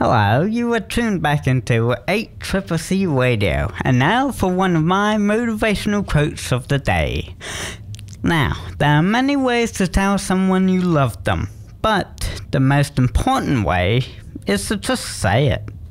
Hello, you are tuned back into 8CCC Radio, and now for one of my motivational quotes of the day. Now, there are many ways to tell someone you love them, but the most important way is to just say it.